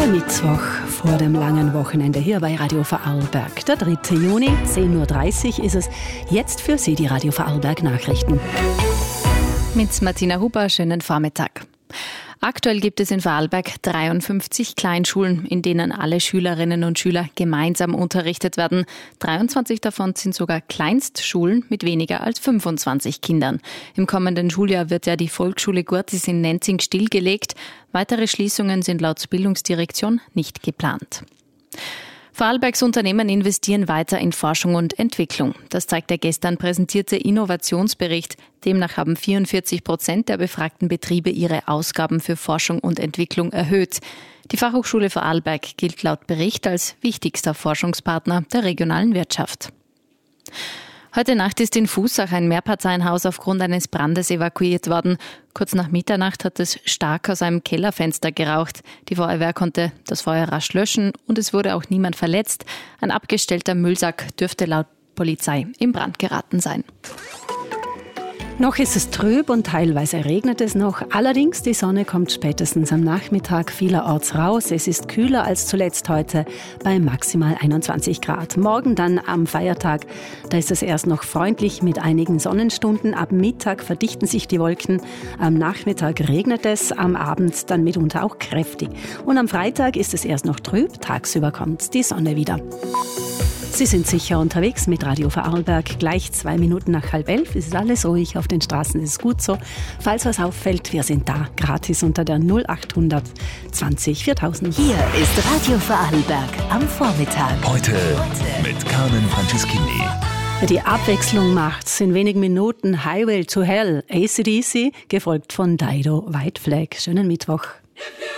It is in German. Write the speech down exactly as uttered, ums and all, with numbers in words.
Der Mittwoch vor dem langen Wochenende hier bei Radio Vorarlberg. Der dritte Juni, zehn Uhr dreißig ist es. Jetzt für Sie die Radio Vorarlberg Nachrichten. Mit Martina Huber, schönen Vormittag. Aktuell gibt es in Vorarlberg dreiundfünfzig Kleinschulen, in denen alle Schülerinnen und Schüler gemeinsam unterrichtet werden. dreiundzwanzig davon sind sogar Kleinstschulen mit weniger als fünfundzwanzig Kindern. Im kommenden Schuljahr wird ja die Volksschule Gurtis in Nenzing stillgelegt. Weitere Schließungen sind laut Bildungsdirektion nicht geplant. Vorarlbergs Unternehmen investieren weiter in Forschung und Entwicklung. Das zeigt der gestern präsentierte Innovationsbericht. Demnach haben vierundvierzig Prozent der befragten Betriebe ihre Ausgaben für Forschung und Entwicklung erhöht. Die Fachhochschule Vorarlberg gilt laut Bericht als wichtigster Forschungspartner der regionalen Wirtschaft. Heute Nacht ist in Fußach ein Mehrparteienhaus aufgrund eines Brandes evakuiert worden. Kurz nach Mitternacht hat es stark aus einem Kellerfenster geraucht. Die Feuerwehr konnte das Feuer rasch löschen und es wurde auch niemand verletzt. Ein abgestellter Müllsack dürfte laut Polizei in Brand geraten sein. Noch ist es trüb und teilweise regnet es noch. Allerdings, die Sonne kommt spätestens am Nachmittag vielerorts raus. Es ist kühler als zuletzt heute bei maximal einundzwanzig Grad. Morgen dann am Feiertag, da ist es erst noch freundlich mit einigen Sonnenstunden. Ab Mittag verdichten sich die Wolken. Am Nachmittag regnet es, am Abend dann mitunter auch kräftig. Und am Freitag ist es erst noch trüb, tagsüber kommt die Sonne wieder. Sie sind sicher unterwegs mit Radio Vorarlberg. Gleich zwei Minuten nach halb elf ist alles ruhig auf den Straßen, ist gut so. Falls was auffällt, wir sind da, gratis unter der null acht zwanzig viertausend. Hier ist Radio Vorarlberg am Vormittag. Heute, Heute. mit Carmen Franceschini. Die Abwechslung macht's. In wenigen Minuten Highway to Hell, A C D C, gefolgt von Dido White Flag. Schönen Mittwoch.